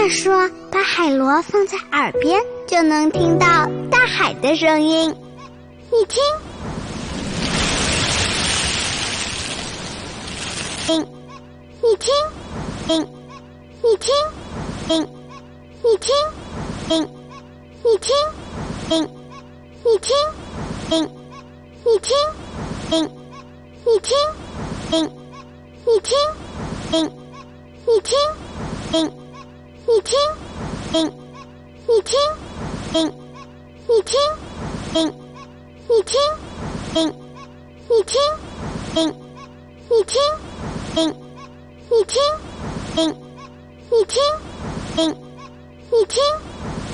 爷说，把海螺放在耳边，就能听到大海的声音。你听，听，你听，听，你听，听，你听，听，你听，听，你听，听，你听，听，你听，听，你听，听，你听，听，你听，听，你听，听，你听，听，你听，听，你听，听，你听，听，你听，听，你听，听，你听。